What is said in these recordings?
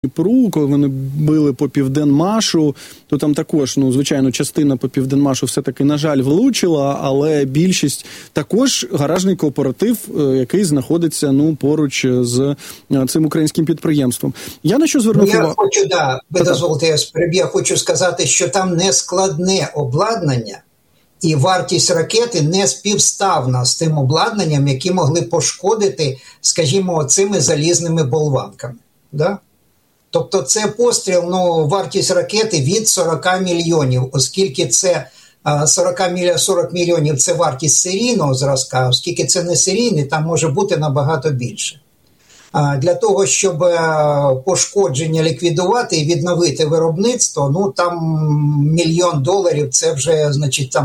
Дніпру, коли вони били по Південмашу, то там також, звичайно, частина по Південмашу все-таки, на жаль, влучила, але більшість також гаражний кооператив, який знаходиться, поруч з цим українським підприємством. Я на що звернув увагу? Ви дозволите, я хочу сказати, що там нескладне обладнання, і вартість ракети не співставна з тим обладнанням, які могли пошкодити, скажімо, цими залізними болванками. Да? Тобто це постріл, вартість ракети від 40 мільйонів, оскільки це 40 мільйонів – це вартість серійного зразка, оскільки це не серійний, там може бути набагато більше. Для того, щоб пошкодження ліквідувати і відновити виробництво, там $1 мільйон – це вже, значить, там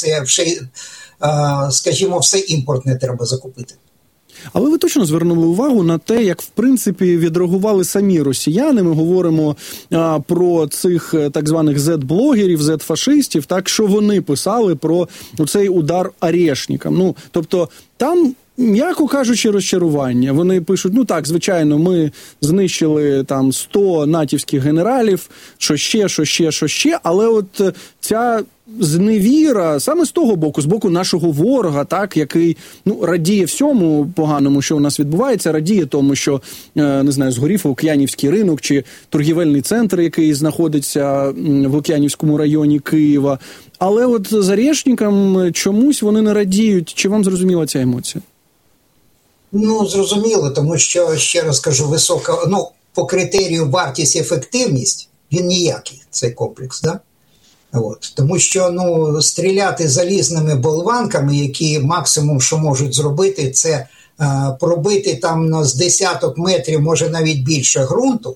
скажімо, все імпортне треба закупити. Але ви точно звернули увагу на те, як, в принципі, відреагували самі росіяни. Ми говоримо про цих так званих Z-блогерів, Z-фашистів, так, що вони писали про цей удар Орешникам. Тобто, там, м'яко кажучи, розчарування. Вони пишуть, так, звичайно, ми знищили там 100 натівських генералів, що ще, але от ця зневіра саме з того боку, з боку нашого ворога, так, який, радіє всьому поганому, що у нас відбувається, радіє тому, що, не знаю, згорів Лук'янівський ринок чи торгівельний центр, який знаходиться в Лук'янівському районі Києва. Але от з Орешником чомусь вони не радіють. Чи вам зрозуміла ця емоція? Зрозуміло, тому що, ще раз кажу, висока, по критерію вартість і ефективність, він ніякий, цей комплекс, да? Тому що, стріляти залізними болванками, які максимум, що можуть зробити, це пробити там з десяток метрів, може навіть більше ґрунту,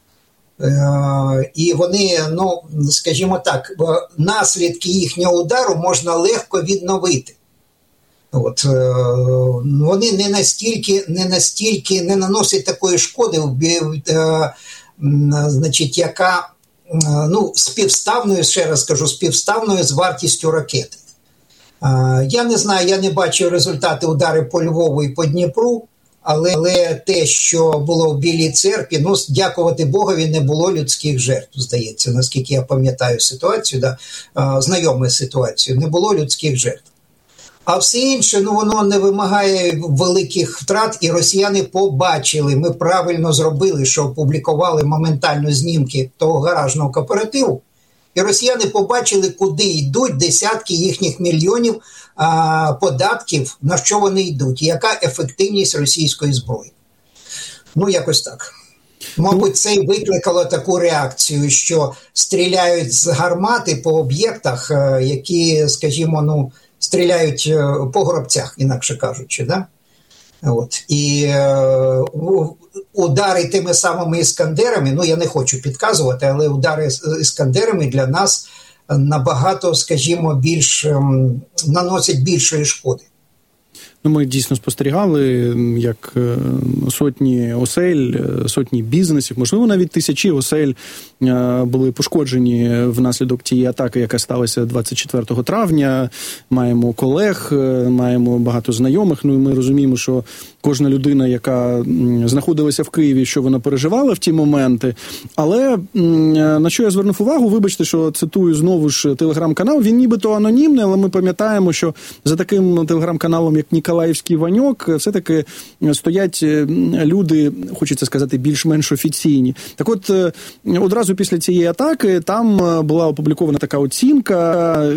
і вони, скажімо так, наслідки їхнього удару можна легко відновити. Вони не наносять такої шкоди, значить, яка співставною, ще раз кажу, співставною з вартістю ракети. Я не знаю, я не бачив результати ударів по Львову і по Дніпру, але те, що було в Білій церкві, дякувати Богові, не було людських жертв, здається, наскільки я пам'ятаю ситуацію, знайому ситуацію, не було людських жертв. А все інше, воно не вимагає великих втрат, і росіяни побачили, ми правильно зробили, що опублікували моментально знімки того гаражного кооперативу, і росіяни побачили, куди йдуть десятки їхніх мільйонів податків, на що вони йдуть, і яка ефективність російської зброї. Якось так. Мабуть, це й викликало таку реакцію, що стріляють з гармати по об'єктах, які, скажімо, стріляють по горобцях, інакше кажучи, да? І удари тими самими іскандерами, я не хочу підказувати, але удари іскандерами для нас набагато, скажімо, наносять більшої шкоди. Ми дійсно спостерігали, як сотні осель, сотні бізнесів, можливо, навіть тисячі осель були пошкоджені внаслідок тієї атаки, яка сталася 24 травня. Маємо колег, маємо багато знайомих, і ми розуміємо, що кожна людина, яка знаходилася в Києві, що вона переживала в ті моменти. Але на що я звернув увагу, вибачте, що цитую знову ж телеграм-канал, він нібито анонімний, але ми пам'ятаємо, що за таким телеграм-каналом, як Ніколаївський Ваньок, все-таки стоять люди, хочеться сказати, більш-менш офіційні. Так от, одразу після цієї атаки там була опублікована така оцінка,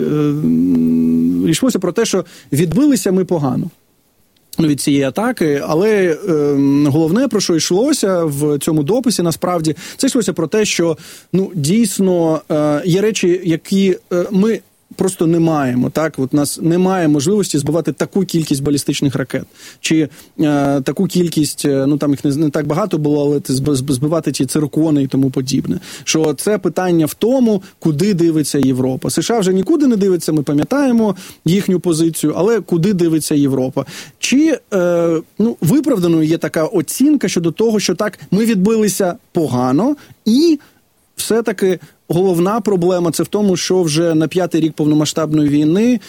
йшлося про те, що відбилися ми погано від цієї атаки, але головне, про що йшлося в цьому дописі, насправді, це йшлося про те, що, дійсно, є речі, які ми просто не маємо, так? От у нас немає можливості збивати таку кількість балістичних ракет. Чи таку кількість, там їх не так багато було, але збивати ті циркони і тому подібне. Що це питання в тому, куди дивиться Європа. США вже нікуди не дивиться, ми пам'ятаємо їхню позицію, але куди дивиться Європа. Чи виправданою є така оцінка щодо того, що так, ми відбилися погано і все-таки головна проблема – це в тому, що вже на 5-й рік повномасштабної війни,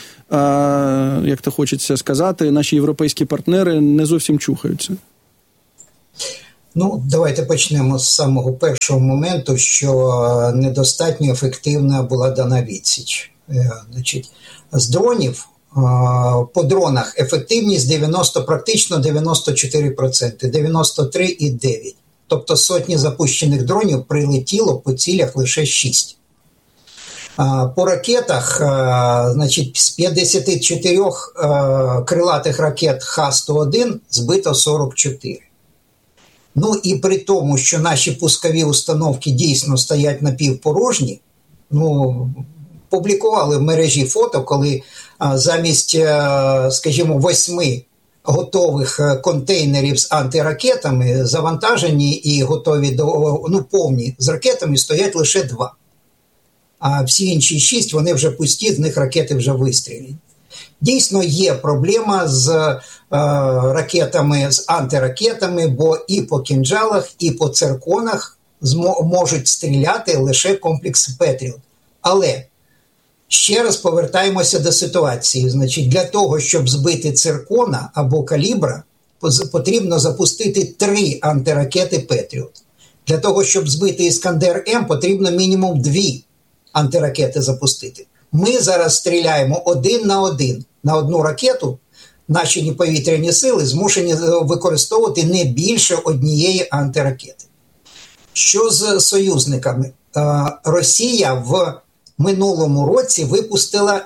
як то хочеться сказати, наші європейські партнери не зовсім чухаються. Ну, давайте почнемо з самого першого моменту, що недостатньо ефективна була дана відсіч. Значить, з дронів, по дронах ефективність практично 94%, 93,9%. Тобто сотні запущених дронів прилетіло по цілях лише 6. По ракетах, значить, з 54 крилатих ракет Х-101 збито 44. Ну і при тому, що наші пускові установки дійсно стоять напівпорожні, ну, публікували в мережі фото, коли замість, скажімо, 8 готових контейнерів з антиракетами завантажені і готові повні з ракетами стоять лише 2. А всі інші 6, вони вже пусті, з них ракети вже вистріляні. Дійсно є проблема з ракетами, з антиракетами, бо і по кінжалах, і по цирконах можуть стріляти лише комплекси Петріот. Але ще раз повертаємося до ситуації. Значить, для того, щоб збити циркона або калібра, потрібно запустити 3 антиракети Петріот. Для того, щоб збити Іскандер-М, потрібно мінімум 2 антиракети запустити. Ми зараз стріляємо 1 на 1. На одну ракету наші повітряні сили змушені використовувати не більше однієї антиракети. Що з союзниками? Росія в минулому році випустила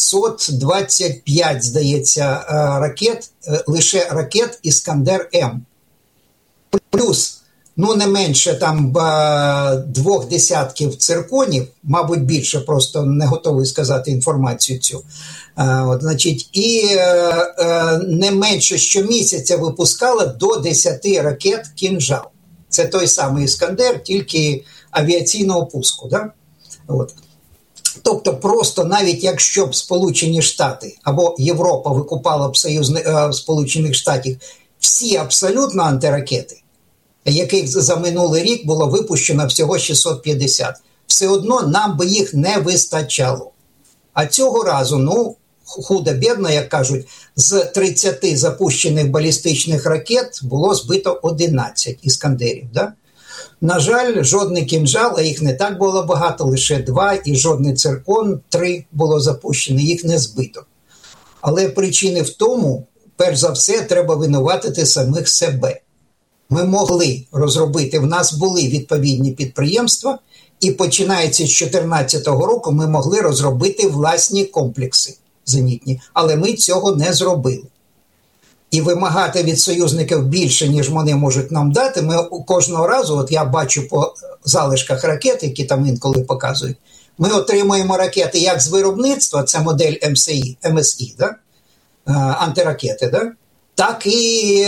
625, здається, ракет, лише ракет Іскандер-М. Плюс не менше там 2 десятків цирконів, мабуть, більше, просто не готовий сказати інформацію цю. Значить, і не менше щомісяця випускала до 10 ракет «Кінжал». Це той самий «Іскандер», тільки авіаційного пуску. Да? От. Тобто просто навіть якщо б Сполучені Штати або Європа викупала б Сполучених Штатів всі абсолютно антиракети, яких за минулий рік було випущено всього 650. Все одно нам би їх не вистачало. А цього разу, худо-бідно, як кажуть, з 30 запущених балістичних ракет було збито 11 іскандерів. Да? На жаль, жодний кінжал, а їх не так було багато, лише 2, і жодний циркон, 3 було запущено, їх не збито. Але причини в тому, перш за все, треба винуватити самих себе. Ми могли розробити, в нас були відповідні підприємства, і починаючи з 2014 року ми могли розробити власні комплекси зенітні, але ми цього не зробили. І вимагати від союзників більше, ніж вони можуть нам дати, ми кожного разу, от я бачу по залишках ракет, які там інколи показують, ми отримуємо ракети як з виробництва, це модель МСІ, да? Антиракети, да? Так і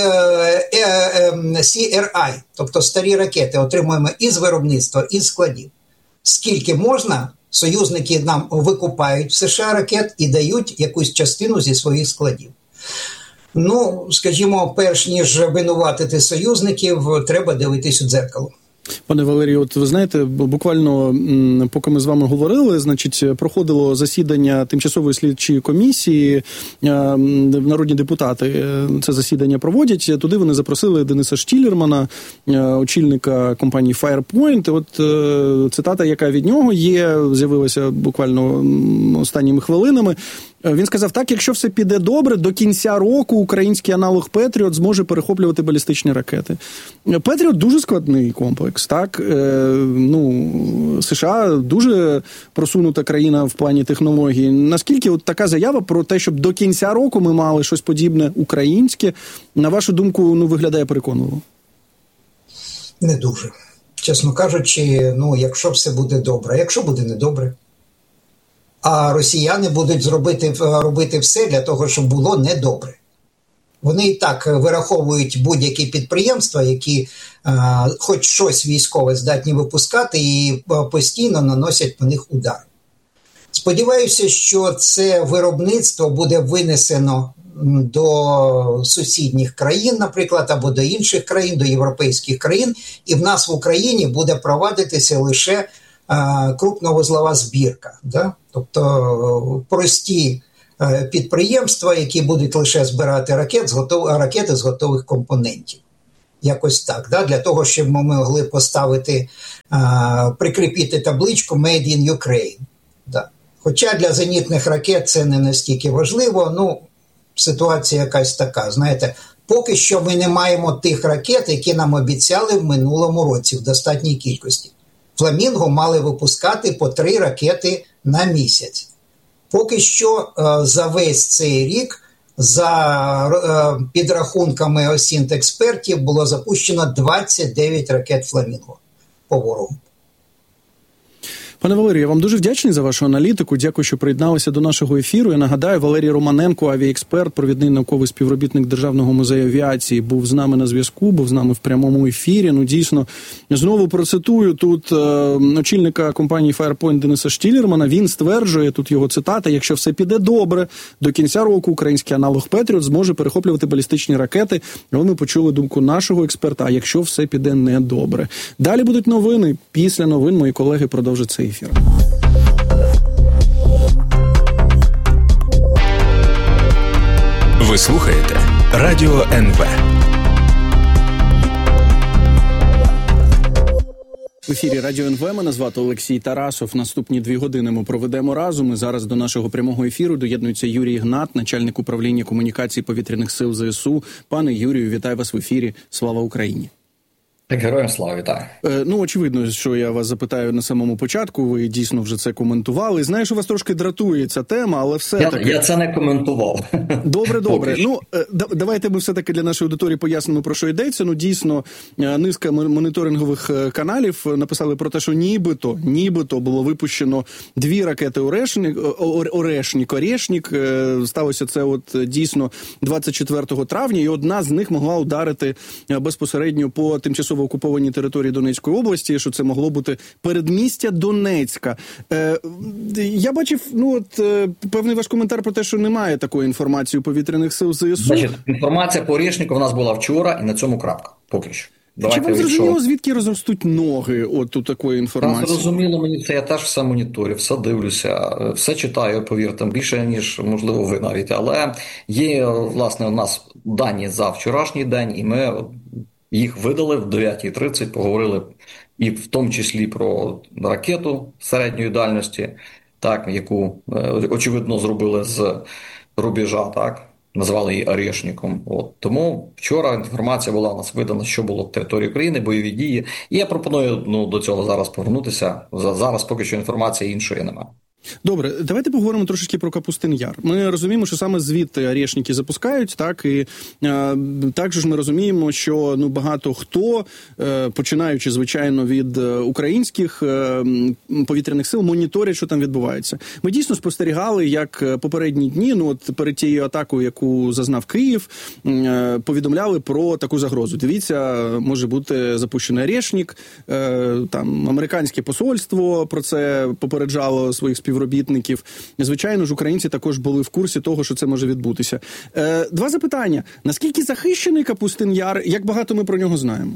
CRI, тобто старі ракети, отримуємо і з виробництва, і з складів. Скільки можна, союзники нам викупають в США ракет і дають якусь частину зі своїх складів. Скажімо, перш ніж винуватити союзників, треба дивитись у дзеркало. Пане Валерію, от ви знаєте, буквально поки ми з вами говорили, значить, проходило засідання тимчасової слідчої комісії, народні депутати це засідання проводять, туди вони запросили Дениса Штілермана, очільника компанії Firepoint. От цитата, яка від нього є, з'явилася буквально останніми хвилинами. Він сказав так, якщо все піде добре, до кінця року український аналог Петріот зможе перехоплювати балістичні ракети. Петріот дуже складний комплекс, так? США дуже просунута країна в плані технологій. Наскільки от така заява про те, щоб до кінця року ми мали щось подібне українське, на вашу думку, виглядає переконливо? Не дуже. Чесно кажучи, якщо все буде добре. Якщо буде недобре, а росіяни будуть робити все для того, щоб було недобре. Вони і так вираховують будь-які підприємства, які хоч щось військове здатні випускати і постійно наносять по них удар. Сподіваюся, що це виробництво буде винесено до сусідніх країн, наприклад, або до інших країн, до європейських країн, і в нас в Україні буде провадитися лише крупновузлова збірка, да? Тобто прості підприємства, які будуть лише збирати ракети з готових компонентів. Якось так, да? Для того, щоб ми могли поставити, прикріпити табличку «Made in Ukraine». Да. Хоча для зенітних ракет це не настільки важливо, ну, ситуація якась така, знаєте, поки що ми не маємо тих ракет, які нам обіцяли в минулому році в достатній кількості. «Фламінго» мали випускати по 3 ракети на місяць. Поки що за весь цей рік, за підрахунками ОСІНТ-експертів, було запущено 29 ракет «Фламінго» по ворогу. Пане Валерію, я вам дуже вдячний за вашу аналітику. Дякую, що приєдналися до нашого ефіру. Я нагадаю, Валерій Романенко, авіаексперт, провідний науковий співробітник Державного музею авіації, був з нами на зв'язку, був з нами в прямому ефірі. Ну, дійсно, знову процитую тут очільника компанії Firepoint Дениса Штілермана. Він стверджує, тут його цитата: якщо все піде добре, до кінця року український аналог Петріот зможе перехоплювати балістичні ракети. Але ми почули думку нашого експерта, а якщо все піде недобре. Далі будуть новини. Після новин мої колеги продовжать цей ефір. Ви слухаєте Радіо НВ. В ефірі Радіо НВ. Мене звати Олексій Тарасов. Наступні 2 години ми проведемо разом. І зараз до нашого прямого ефіру доєднується Юрій Гнат, начальник управління комунікації повітряних сил ЗСУ. Пане Юрію, вітаю вас в ефірі. Слава Україні! Так, героям слава, вітаю. Ну, очевидно, що я вас запитаю на самому початку, ви дійсно вже це коментували. Знаю, що вас трошки дратує ця тема, але все-таки... Я це не коментував. Добре. Ну, давайте ми все-таки для нашої аудиторії пояснимо, про що йдеться. Ну, дійсно, низка моніторингових каналів написали про те, що нібито було випущено 2 ракети Орешнік. Сталося це от дійсно 24 травня, і одна з них могла ударити безпосередньо по тимчасово окупованій території Донецької області, що це могло бути передмістя Донецька. Я бачив, певний ваш коментар про те, що немає такої інформації у повітряних сил ЗСУ. Значить, інформація по Орешнику в нас була вчора, і на цьому крапка, поки що. Чи вам зрозуміло, звідки розростуть ноги от у такої інформації? Зрозуміло мені це, я теж все моніторю, все дивлюся, все читаю, повірте, більше, ніж, можливо, ви навіть. Але є, власне, у нас дані за вчорашній день, і ми їх видали в 9:30, поговорили і в тому числі про ракету середньої дальності, так, яку, очевидно, зробили з рубежа, так, назвали її Орешником. Тому вчора інформація була у нас видана, що було в території України, бойові дії. І я пропоную до цього зараз повернутися. Зараз поки що інформації іншої немає. Добре, давайте поговоримо трошечки про Капустин-Яр. Ми розуміємо, що саме звідти Орешники запускають, так, і також ми розуміємо, що багато хто, починаючи, звичайно, від українських повітряних сил, моніторять, що там відбувається. Ми дійсно спостерігали, як попередні дні, перед тією атакою, яку зазнав Київ, повідомляли про таку загрозу. Дивіться, може бути запущений Орешник, там американське посольство про це попереджало своїх співробітників. Звичайно ж, українці також були в курсі того, що це може відбутися. 2 запитання. Наскільки захищений Капустин-Яр? Як багато ми про нього знаємо?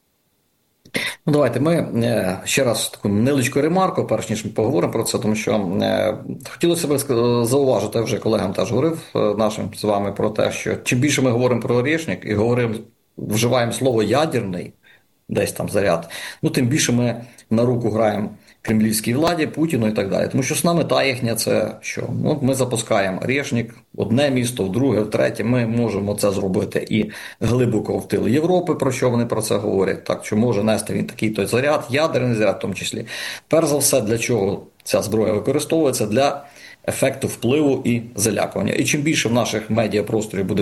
Давайте ми ще раз таку невеличку ремарку, перш ніж ми поговоримо про це, тому що хотілося б зауважити, вже колегам теж говорив нашим з вами про те, що чим більше ми говоримо про Орешник і вживаємо слово «ядерний», десь там заряд, тим більше ми на руку граємо кремлівській владі, Путіну і так далі. Тому що основна мета їхня це що? Ми запускаємо Орешник, одне місто, в друге, в третє. Ми можемо це зробити і глибоко в тил Європи, про що вони про це говорять. Так, що може нести він такий-то заряд, ядерний заряд в тому числі. Перш за все, для чого ця зброя використовується? Для ефекту впливу і залякування. І чим більше в наших медіапросторі буде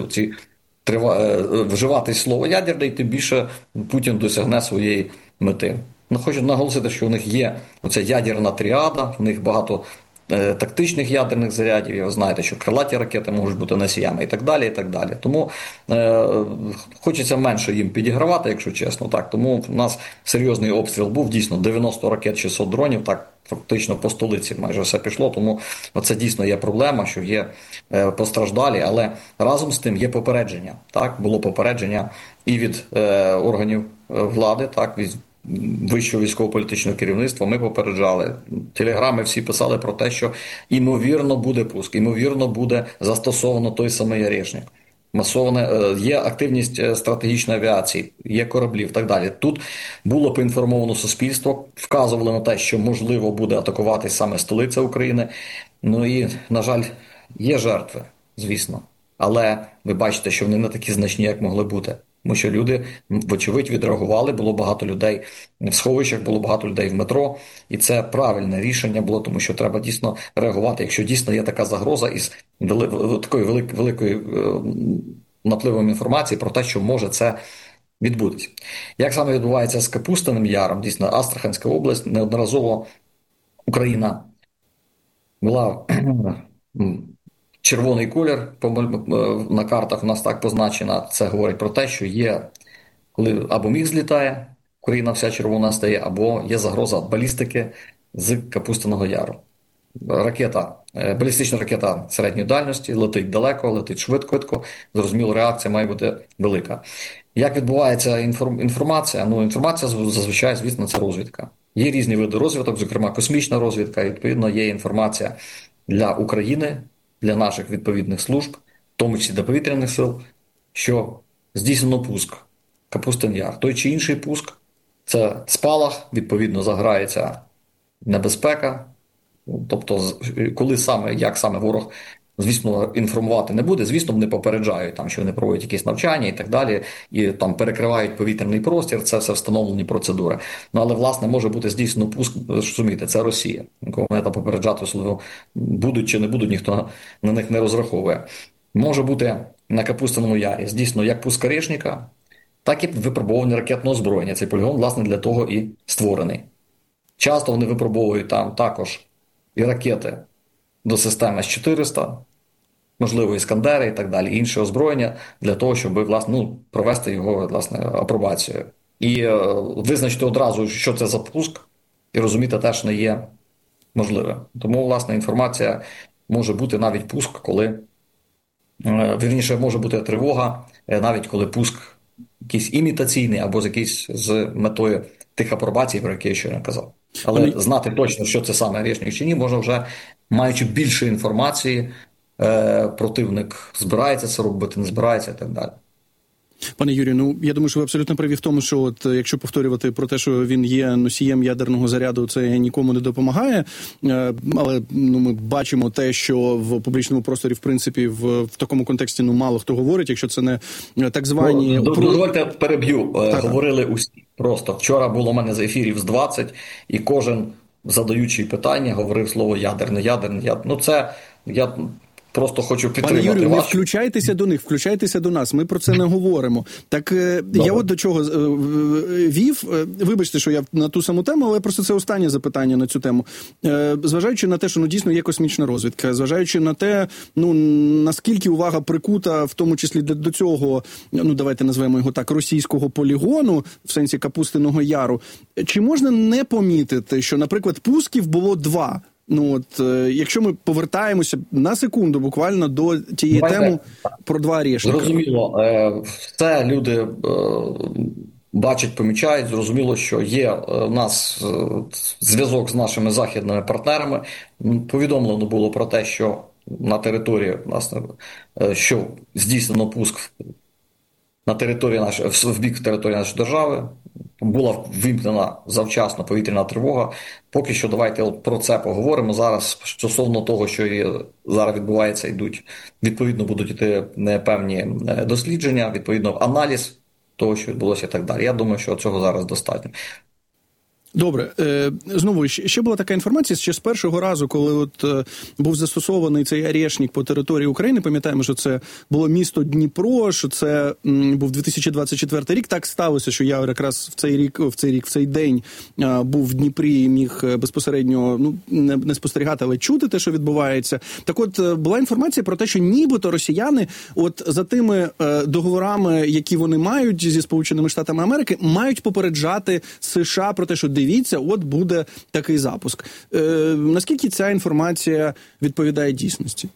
вживатись слово «ядерний», тим більше Путін досягне своєї мети. Хочу наголосити, що в них є оця ядерна тріада, в них багато тактичних ядерних зарядів, ви знаєте, що крилаті ракети можуть бути носіями і так далі, і так далі. Тому хочеться менше їм підігравати, якщо чесно. Так. Тому в нас серйозний обстріл був, дійсно, 90 ракет, 600 дронів, так, фактично по столиці майже все пішло, тому це дійсно є проблема, що є постраждалі, але разом з тим є попередження. Так, було попередження і від органів влади, так, від вищого військово-політичного керівництва, ми попереджали. Телеграми всі писали про те, що ймовірно буде пуск, ймовірно буде застосовано той самий Орешник. масоване, є активність стратегічної авіації, є кораблів і так далі. Тут було поінформовано суспільство, вказували на те, що можливо буде атакуватись саме столиця України. Ну і, на жаль, є жертви, звісно. Але ви бачите, що вони не такі значні, як могли бути. Тому що люди, вочевидь, відреагували, було багато людей в сховищах, було багато людей в метро. І це правильне рішення було, тому що треба дійсно реагувати, якщо дійсно є така загроза із такою великою напливом інформації про те, що може це відбутися. Як саме відбувається з Капустиним Яром, дійсно, Астраханська область, неодноразово Україна була червоний колір на картах у нас так позначено. Це говорить про те, що є, коли або міг злітає, Україна вся червона стає, або є загроза балістики з Капустиного Яру. Балістична ракета середньої дальності, летить далеко, летить швидко, зрозуміло, реакція має бути велика. Як відбувається інформація? Ну, інформація зазвичай, звісно, це розвідка. Є різні види розвідок, зокрема космічна розвідка, і, відповідно, є інформація для України, для наших відповідних служб, в тому числі для повітряних сил, що здійснено пуск Капустин Яр. Той чи інший пуск – це спалах, відповідно, заграється небезпека. Тобто, коли саме, як саме ворог, звісно, інформувати не буде, звісно, вони попереджають, там, що вони проводять якісь навчання і так далі, і там перекривають повітряний простір, це все встановлені процедури. Ну, але, власне, може бути здійснено пуск, розумієте, це Росія. Нікого вони там попереджати, особливо будуть чи не будуть, ніхто на них не розраховує. Може бути на Капустиному Ярі здійснено як пуск Орешника, так і випробовування ракетного озброєння. Цей полігон, власне, для того і створений. Часто вони випробовують там також і ракети до системи С-400, можливо, Іскандери і так далі, інше озброєння для того, щоб, власне, провести його, власне, апробацію. І визначити одразу, що це за пуск, і розуміти теж не є можливим. Тому, власне, інформація може бути навіть пуск, коли, вірніше, може бути тривога, навіть коли пуск якийсь імітаційний або з метою тих апробацій, про які я ще не казав. Але знати точно, що це саме Орешник чи ні, може вже, маючи більше інформації, противник збирається це робити, не збирається і так далі. Пане Юрію, ну я думаю, що ви абсолютно праві в тому, що от якщо повторювати про те, що він є носієм ядерного заряду, це нікому не допомагає. Але ми бачимо те, що в публічному просторі, в принципі, в такому контексті мало хто говорить, якщо це не так звані... Дозвольте, переб'ю. Говорили усі. Просто вчора було у мене з ефірів з 20, і кожен, задаючи питання, говорив слово ядерне. Ну це... Я просто хочу підтримати вас. Пане Юрію, не включайтеся до нас, ми про це не говоримо. Так я от до чого вів, вибачте, що я на ту саму тему, але просто це останнє запитання на цю тему. Зважаючи на те, що дійсно є космічна розвідка, зважаючи на те, наскільки увага прикута, в тому числі до цього, давайте назвемо його так, російського полігону, в сенсі Капустиного Яру, чи можна не помітити, що, наприклад, пусків було 2? Якщо ми повертаємося на секунду буквально до тієї теми про 2 Орешника. Зрозуміло. Це люди бачать, помічають. Зрозуміло, що є у нас зв'язок з нашими західними партнерами. Повідомлено було про те, що на території, власне, що здійснено пуск на території в бік території нашої держави. Була вимкнена завчасно повітряна тривога. Поки що давайте про це поговоримо. Зараз стосовно того, що зараз відбувається, відповідно будуть йти певні дослідження, відповідно аналіз того, що відбулося і так далі. Я думаю, що цього зараз достатньо. Добре. Знову, ще була така інформація, ще з першого разу, коли був застосований цей Орешник по території України, пам'ятаємо, що це було місто Дніпро, що це був 2024 рік, так сталося, що я якраз в цей день був в Дніпрі і міг безпосередньо, не спостерігати, але чути те, що відбувається. Так от, була інформація про те, що нібито росіяни за тими договорами, які вони мають зі Сполученими Штатами Америки, мають попереджати США про те, що дивіться, от буде такий запуск. Наскільки ця інформація відповідає дійсності?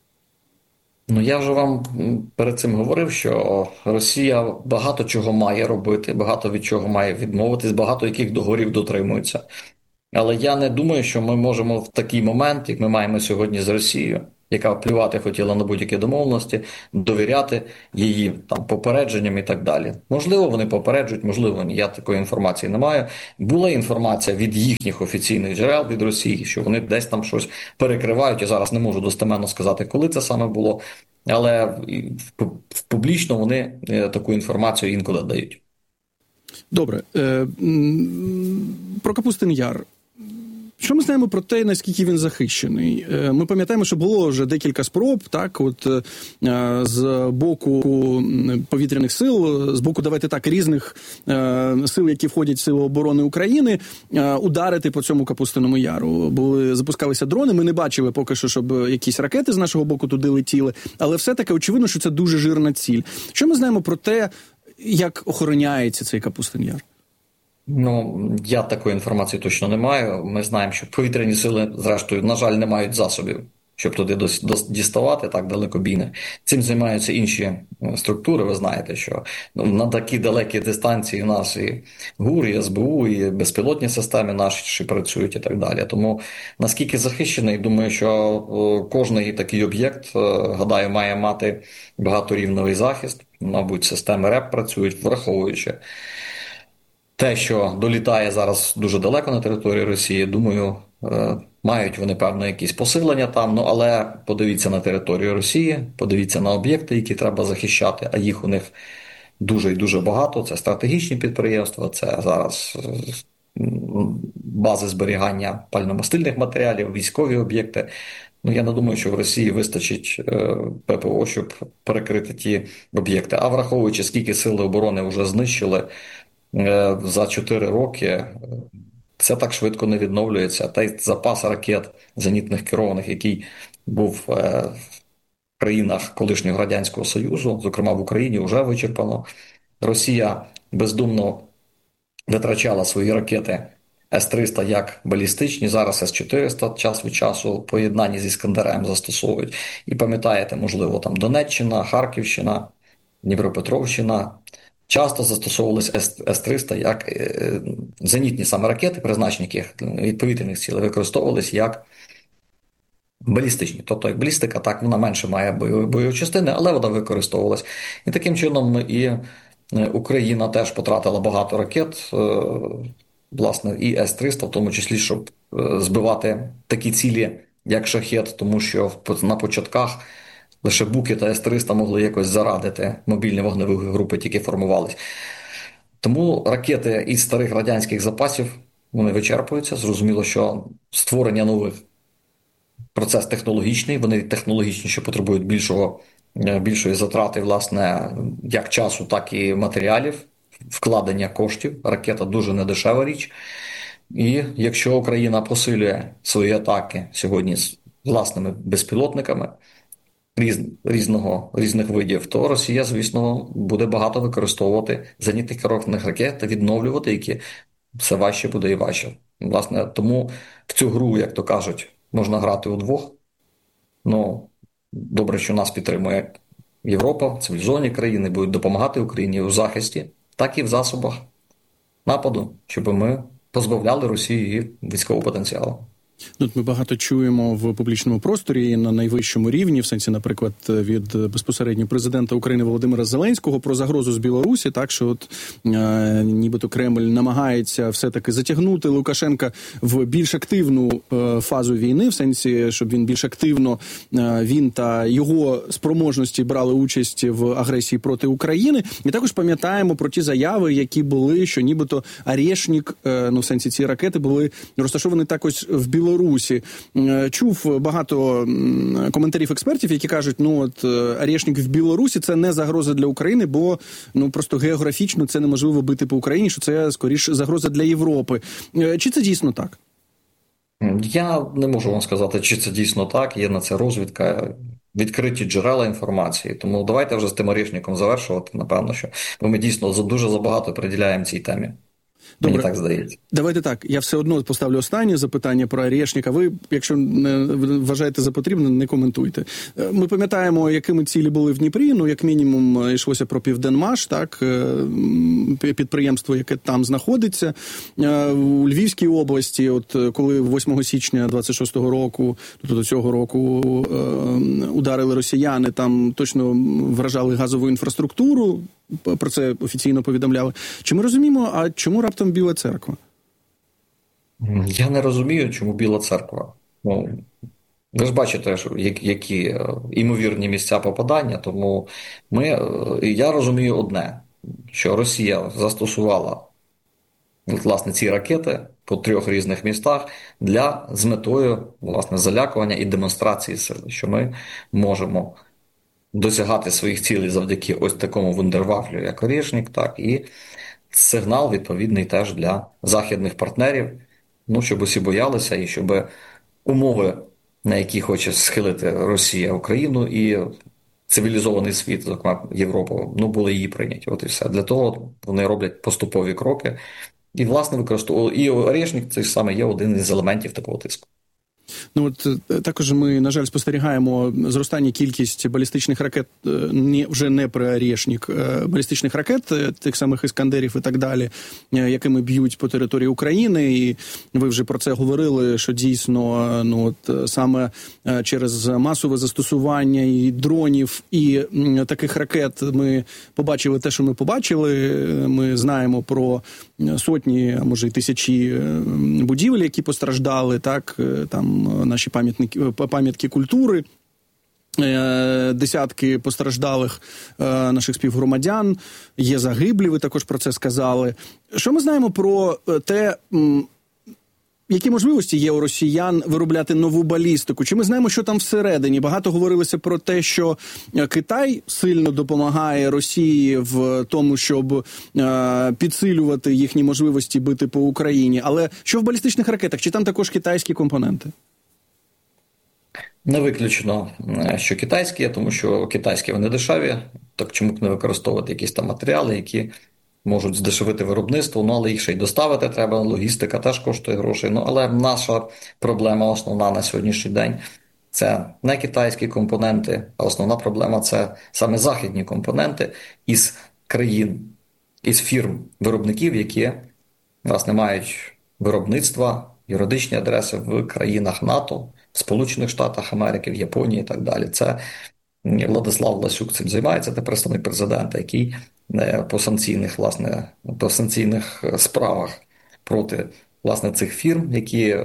Я вже вам перед цим говорив, що Росія багато чого має робити, багато від чого має відмовитись, багато яких договорів дотримується. Але я не думаю, що ми можемо в такий момент, як ми маємо сьогодні з Росією, яка плювати хотіла на будь-які домовленості, довіряти її там попередженням і так далі. Можливо, вони попереджують, можливо, ні. Я такої інформації не маю. Була інформація від їхніх офіційних джерел від Росії, що вони десь там щось перекривають. Я зараз не можу достеменно сказати, коли це саме було, але в публічно вони таку інформацію інколи дають. Добре. Про Капустин Яр. Що ми знаємо про те, наскільки він захищений? Ми пам'ятаємо, що було вже декілька спроб, так, от з боку повітряних сил, з боку, давайте так, різних сил, які входять в Сили оборони України, ударити по цьому Капустиному Яру. Запускалися дрони, ми не бачили поки що, щоб якісь ракети з нашого боку туди летіли, але все-таки очевидно, що це дуже жирна ціль. Що ми знаємо про те, як охороняється цей Капустин Яр? Я такої інформації точно не маю. Ми знаємо, що повітряні сили, зрештою, на жаль, не мають засобів, щоб туди діставати так далекобійне. Цим займаються інші структури. Ви знаєте, що на такі далекі дистанції в нас і ГУР, і СБУ, і безпілотні системи наші працюють і так далі. Тому наскільки захищений, думаю, що кожний такий об'єкт, гадаю, має мати багаторівневий захист. Мабуть, системи РЕП працюють, враховуючи те, що долітає зараз дуже далеко на території Росії, думаю, мають вони, певно, якісь посилення там, але подивіться на територію Росії, подивіться на об'єкти, які треба захищати, а їх у них дуже і дуже багато. Це стратегічні підприємства, це зараз бази зберігання пальномастильних матеріалів, військові об'єкти. Я не думаю, що в Росії вистачить ППО, щоб перекрити ті об'єкти. А враховуючи, скільки сили оборони вже знищили за 4 роки, це так швидко не відновлюється. Та й запас ракет зенітних керованих, який був в країнах колишнього Радянського Союзу, зокрема в Україні, вже вичерпано. Росія бездумно витрачала свої ракети С-300 як балістичні, зараз С-400 час від часу в поєднанні з Іскандером застосовують. І пам'ятаєте, можливо, там Донеччина, Харківщина, Дніпропетровщина. Часто застосовувалися С-300 як зенітні саме ракети, призначені яких від повітряних цілей, використовувалися як балістичні. Тобто як балістика, так, вона менше має бойової частини, але вона використовувалась. І таким чином і Україна теж потратила багато ракет, власне, і С-300, в тому числі, щоб збивати такі цілі, як «Шахед», тому що на початках лише Буки та С-300 могли якось зарадити, мобільні вогневі групи тільки формувались. Тому ракети із старих радянських запасів, вони вичерпуються. Зрозуміло, що створення нових процес технологічний, вони технологічніше потребують більшої затрати, власне, як часу, так і матеріалів, вкладення коштів. Ракета дуже недешева річ. І якщо Україна посилює свої атаки сьогодні з власними безпілотниками, різних видів, то Росія, звісно, буде багато використовувати зенітних керованих ракет та відновлювати, які все важче буде і важче. Власне, тому в цю гру, як то кажуть, можна грати удвох. Добре, що нас підтримує Європа, цивілізовані країни будуть допомагати Україні у захисті, так і в засобах нападу, щоб ми позбавляли Росію її військового потенціалу. Ми багато чуємо в публічному просторі на найвищому рівні, в сенсі, наприклад, від безпосередньо президента України Володимира Зеленського про загрозу з Білорусі, так, що нібито Кремль намагається все-таки затягнути Лукашенка в більш активну фазу війни, в сенсі, щоб він більш активно, він та його спроможності брали участь в агресії проти України. І також пам'ятаємо про ті заяви, які були, що нібито Орешник, в сенсі ці ракети були розташовані також в Білорусі. Чув багато коментарів експертів, які кажуть, Орешник в Білорусі – це не загроза для України, бо просто географічно це неможливо бити по Україні, що це, скоріше, загроза для Європи. Чи це дійсно так? Я не можу вам сказати, чи це дійсно так. Є на це розвідка, відкриті джерела інформації. Тому давайте вже з тим Орешником завершувати, напевно, що ми дійсно дуже забагато приділяємо цій темі. Мені так здається. Давайте так, я все одно поставлю останнє запитання про Орешник, а ви, якщо не вважаєте за потрібне, не коментуйте. Ми пам'ятаємо, якими цілі були в Дніпрі, як мінімум йшлося про Південмаш, так, підприємство, яке там знаходиться. У Львівській області, коли 8 січня 26-го року, тобто до цього року, ударили росіяни, там точно вражали газову інфраструктуру, про це офіційно повідомляли. Чи ми розуміємо, а чому раптом Біла Церква? Я не розумію, чому Біла Церква. Ви ж бачите, які імовірні місця попадання, тому я розумію одне, що Росія застосувала власне ці ракети по 3 різних містах з метою власне залякування і демонстрації сили, що ми можемо досягати своїх цілей завдяки ось такому вундервафлю, як Орешник, так, і сигнал відповідний теж для західних партнерів, щоб усі боялися і щоб умови, на які хоче схилити Росія Україну і цивілізований світ, зокрема Європа, були її прийняті. От і все. Для того вони роблять поступові кроки. І, власне, використовують. І Орешник це саме є один із елементів такого тиску. Також ми, на жаль, спостерігаємо зростання кількість балістичних ракет, вже не про Орешник, балістичних ракет, тих самих Іскандерів і так далі, якими б'ють по території України. І ви вже про це говорили, що дійсно саме через масове застосування і дронів, і таких ракет ми побачили те, що ми побачили. Ми знаємо про сотні, а може й тисячі будівель, які постраждали, так, там наші пам'ятки культури, десятки постраждалих наших співгромадян, є загиблі, ви також про це сказали. Що ми знаємо про те, які можливості є у росіян виробляти нову балістику? Чи ми знаємо, що там всередині? Багато говорилося про те, що Китай сильно допомагає Росії в тому, щоб підсилювати їхні можливості бити по Україні. Але що в балістичних ракетах? Чи там також китайські компоненти? Не виключено, що китайські, тому що китайські вони дешеві. Так чому б не використовувати якісь там матеріали, які можуть здешевити виробництво, але їх ще й доставити треба, логістика теж коштує грошей. Але наша проблема основна на сьогоднішній день – це не китайські компоненти, а основна проблема – це саме західні компоненти із країн, із фірм-виробників, які, власне, мають виробництва, юридичні адреси в країнах НАТО, в Сполучених Штатах Америки, в Японії і так далі. Це Владислав Ласюк цим займається, це представник президента, який по санкційних справах проти, власне, цих фірм, які,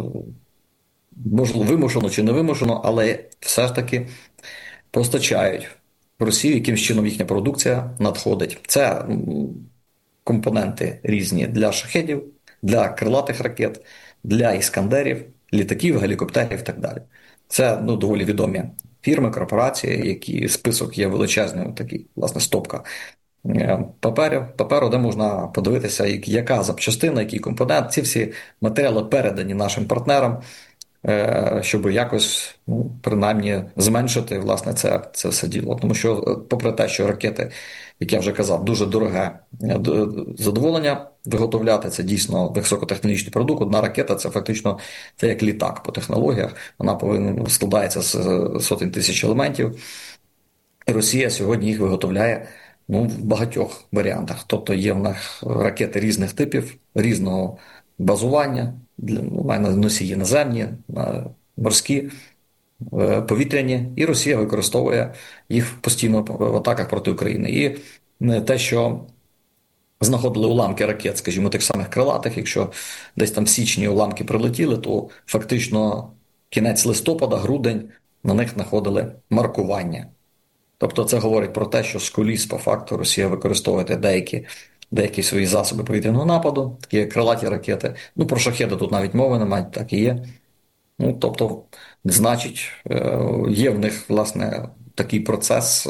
можливо, вимушено чи не вимушено, але все ж таки постачають в Росію, яким чином їхня продукція надходить. Це компоненти різні для шахедів, для крилатих ракет, для іскандерів, літаків, гелікоптерів і так далі. Це доволі відомі фірми, корпорації, які список є величезним, такий, власне, стопка паперу, де можна подивитися, яка запчастина, який компонент. Ці всі матеріали передані нашим партнерам, щоб якось, принаймні, зменшити, власне, це все діло. Тому що, попри те, що ракети, як я вже казав, дуже дороге задоволення виготовляти, це дійсно високотехнологічний продукт. Одна ракета – це фактично це як літак по технологіях. Вона складається з сотень тисяч елементів. І Росія сьогодні їх виготовляє в багатьох варіантах. Тобто є в них ракети різних типів, різного базування, носії наземні, морські, повітряні, і Росія використовує їх постійно в атаках проти України. І те, що знаходили уламки ракет, скажімо, тих самих крилатих, якщо десь там в січні уламки прилетіли, то фактично кінець листопада, грудень, на них знаходили маркування. Тобто це говорить про те, що скуліс, по факту, Росія використовує деякі свої засоби повітряного нападу, такі як крилаті ракети. Про шахеди тут навіть мови немає, так і є. Тобто, значить, є в них, власне, такий процес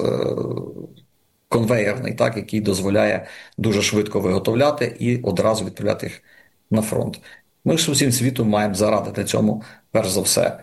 конвеєрний, так, який дозволяє дуже швидко виготовляти і одразу відправляти їх на фронт. Ми ж усім світом маємо зарадити цьому, перш за все,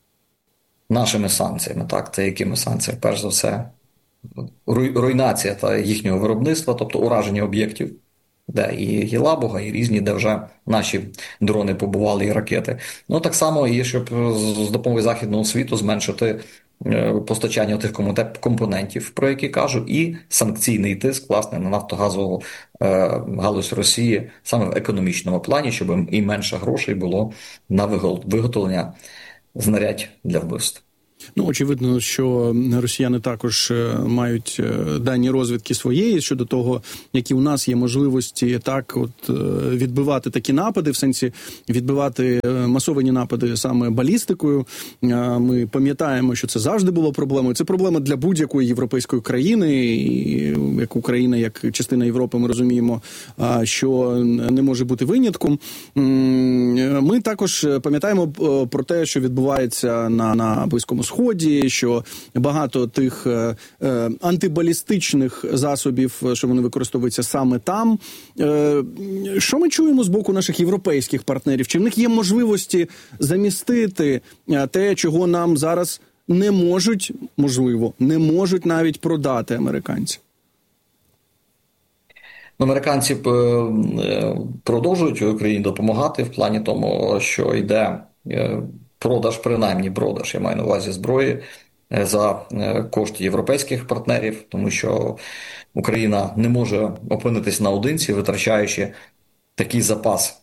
нашими санкціями. Так, це якими санкціями? Перш за все, руйнація та їхнього виробництва, тобто ураження об'єктів де і Єлабуга, і різні, де вже наші дрони побували, і ракети. Ну, так само і щоб з допомогою Західного світу зменшити постачання тих компонентів, про які кажу, і санкційний тиск, власне, на нафтогазову галузь Росії саме в економічному плані, щоб і менше грошей було на виготовлення знарядь для вбивств. Ну, очевидно, що росіяни також мають дані розвідки своєї щодо того, які у нас є можливості так от відбивати такі напади, в сенсі відбивати масовані напади саме балістикою. Ми пам'ятаємо, що це завжди було проблемою. Це проблема для будь-якої європейської країни, і як Україна, як частина Європи, ми розуміємо, що не може бути винятком. Ми також пам'ятаємо про те, що відбувається на Близькому Сході, що багато тих антибалістичних засобів, що вони використовуються саме там. Що ми чуємо з боку наших європейських партнерів? Чи в них є можливості замістити те, чого нам зараз не можуть, можливо, не можуть навіть продати американці? Американці продовжують Україні допомагати в плані тому, що йде принаймні продаж, я маю на увазі зброї, за кошти європейських партнерів, тому що Україна не може опинитись наодинці, витрачаючи такий запас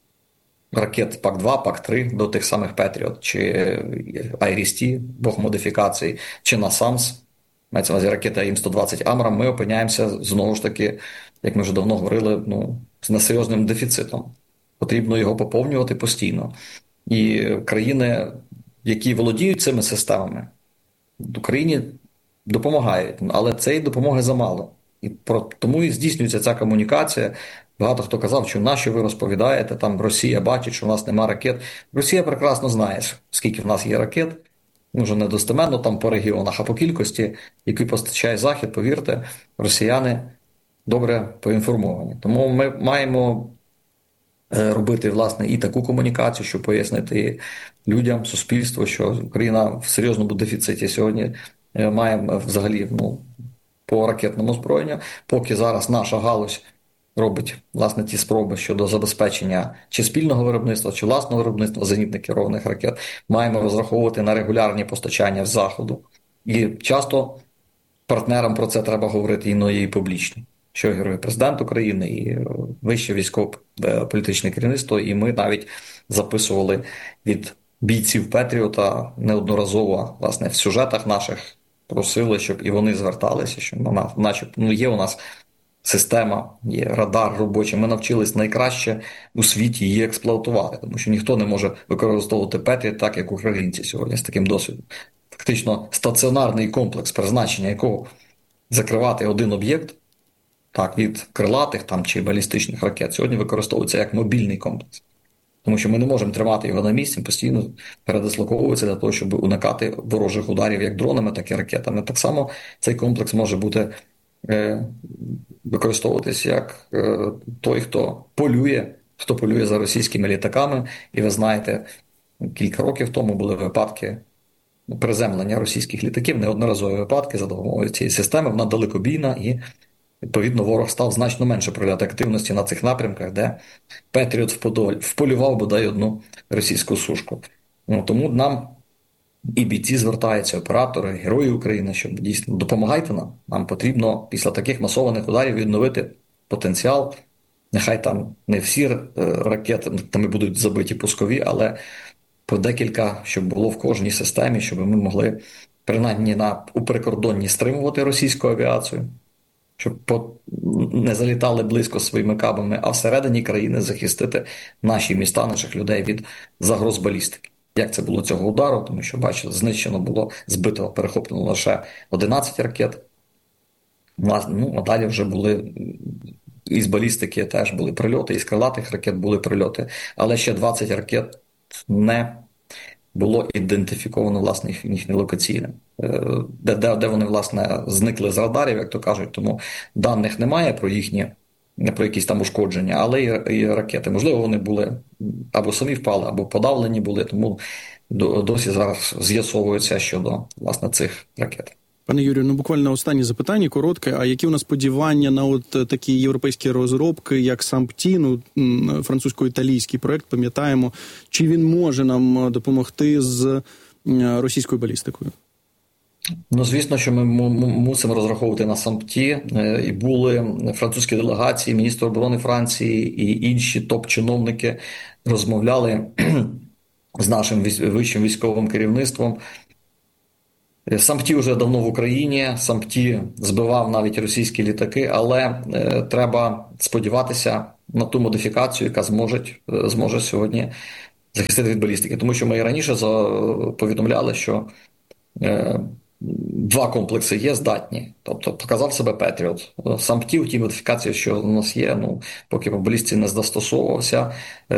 ракет ПАК-2, ПАК-3 до тих самих Петріот, чи IRIS-T, двох модифікацій, чи NASAMS, мається на увазі ракета АІМ-120 Амрам, ми опиняємося, знову ж таки, як ми вже давно говорили, з несерйозним дефіцитом. Потрібно його поповнювати постійно. І країни, які володіють цими системами, Україні допомагають, але цієї допомоги замало. І тому і здійснюється ця комунікація. Багато хто казав, що нащо ви розповідаєте, там Росія бачить, що в нас нема ракет. Росія прекрасно знає, скільки в нас є ракет, може не достеменно там по регіонах, а по кількості, які постачає Захід, повірте, росіяни добре поінформовані. Тому ми маємо робити, власне, і таку комунікацію, щоб пояснити людям, суспільству, що Україна в серйозному дефіциті сьогодні має взагалі по ракетному озброєнню, поки зараз наша галузь робить, власне, ті спроби щодо забезпечення чи спільного виробництва, чи власного виробництва зенітно керованих ракет, маємо розраховувати на регулярні постачання з Заходу. І часто партнерам про це треба говорити і публічно. Що говорить президент України і вище військово-політичне керівництво, і ми навіть записували від бійців Петріота неодноразово, власне, в сюжетах наших просили, щоб і вони зверталися, що є у нас система, є радар робочий, ми навчились найкраще у світі її експлуатувати, тому що ніхто не може використовувати Петріот так, як українці сьогодні з таким досвідом. Фактично стаціонарний комплекс, призначення якого закривати один об'єкт, так, від крилатих там чи балістичних ракет, сьогодні використовується як мобільний комплекс. Тому що ми не можемо тримати його на місці, постійно передислоковується для того, щоб уникати ворожих ударів як дронами, так і ракетами. Так само цей комплекс може бути використовуватись як той, хто полює за російськими літаками. І ви знаєте, кілька років тому були випадки приземлення російських літаків, неодноразові випадки за допомогою цієї системи, вона далекобійна і відповідно, ворог став значно менше проявляти активності на цих напрямках, де Петріот вполював бодай одну російську сушку. Тому нам і бійці звертаються, оператори, герої України, що дійсно допомагайте нам. Нам потрібно після таких масованих ударів відновити потенціал. Нехай там не всі ракетами будуть забиті пускові, але по декілька, щоб було в кожній системі, щоб ми могли принаймні у прикордонні стримувати російську авіацію, щоб не залітали близько своїми кабами, а всередині країни захистити наші міста, наших людей від загроз балістики. Як це було цього удару, тому що, бачите, знищено було, збито, перехоплено лише 11 ракет, а далі вже були із балістики теж були прильоти, із крилатих ракет були прильоти, але ще 20 ракет не було ідентифіковано, власне, їхнє локаційне. Де вони, власне, зникли з радарів, як то кажуть, тому даних немає про якісь там ушкодження, але і ракети. Можливо, вони були або самі впали, або подавлені були, тому досі зараз з'ясовується щодо, власне, цих ракет. Пане Юрію, буквально останнє запитання, коротке. А які у нас сподівання на такі європейські розробки, як SAMPT, французько-італійський проект, пам'ятаємо, чи він може нам допомогти з російською балістикою? Звісно, що ми мусимо розраховувати на SAMPT. І були французькі делегації, міністр оборони Франції і інші топ-чиновники розмовляли з нашим вищим військовим керівництвом. SAMPT вже давно в Україні, SAMPT збивав навіть російські літаки, але треба сподіватися на ту модифікацію, яка зможе сьогодні захистити від балістики. Тому що ми і раніше повідомляли, що 2 комплекси є здатні. Тобто показав себе Петріот. SAMPT в тій модифікації, що у нас є, поки по балістиці не застосовувався.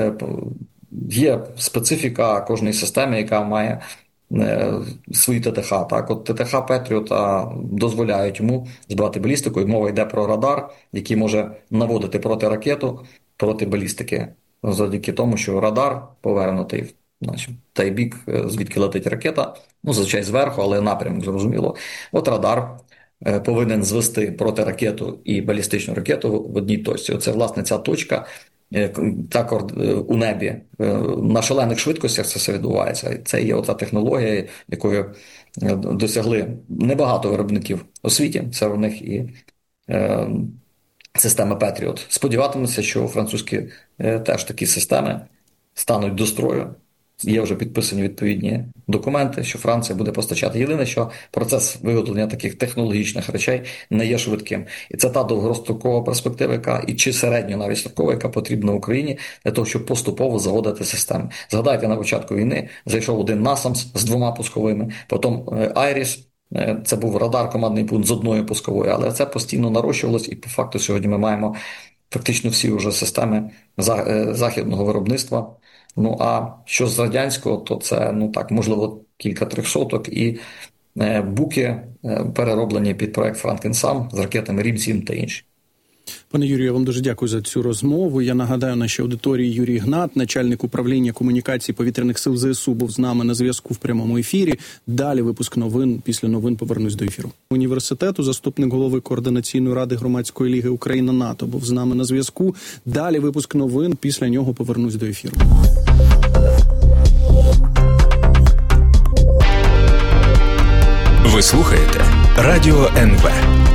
Є специфіка кожної системи, яка має свої ТТХ. Так, от ТТХ Петріота дозволяють йому збивати балістику, і мова йде про радар, який може наводити протиракету, проти балістики. Завдяки тому, що радар повернутий в той бік, звідки летить ракета, зазвичай зверху, але напрямок зрозуміло. От радар повинен звести протиракету і балістичну ракету в одній точці. Оце, власне, ця точка, так у небі, на шалених швидкостях це все відбувається. Це є оця технологія, якою досягли небагато виробників у світі. Це в них і система Patriot. Сподіватимуся, що французькі теж такі системи стануть до строю. Є вже підписані відповідні документи, що Франція буде постачати. Єдине, що процес виготовлення таких технологічних речей не є швидким. І це та довгострокова перспектива, яка, і чи середньо навіть строкова, яка потрібна Україні для того, щоб поступово заводити системи. Згадайте, на початку війни зайшов один NASAMS з 2 пусковими, потім IRIS, це був радар, командний пункт з 1 пусковою, але це постійно нарощувалось, і по факту сьогодні ми маємо фактично всі вже системи західного виробництва. А що з радянського, то це, можливо, кілька трьохсоток і буки перероблені під проект Frankenstein з ракетами Рім-7 та інші. Пане Юрію, я вам дуже дякую за цю розмову. Я нагадаю нашій аудиторії, Юрій Гнат, начальник управління комунікації повітряних сил ЗСУ, був з нами на зв'язку в прямому ефірі. Далі випуск новин. Після новин повернусь до ефіру. Університету, заступник голови Координаційної ради Громадської ліги Україна-НАТО, був з нами на зв'язку. Далі випуск новин. Після нього повернусь до ефіру. Ви слухаєте Радіо НВ.